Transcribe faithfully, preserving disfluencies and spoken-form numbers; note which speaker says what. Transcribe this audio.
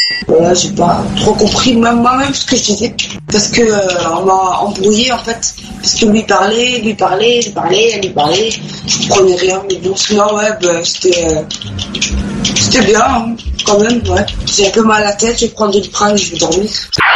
Speaker 1: Voilà, j'ai pas trop compris même moi-même ce que je disais. Parce que euh, on m'a embrouillé en fait. Parce que lui parlait, lui parlait, lui parlait, lui parlait. Je comprenais rien. Mais bon, sinon, ouais, bah, c'était. Euh, c'était bien, hein, quand même, ouais. J'ai un peu mal à la tête, je vais prendre du Doliprane et je vais dormir.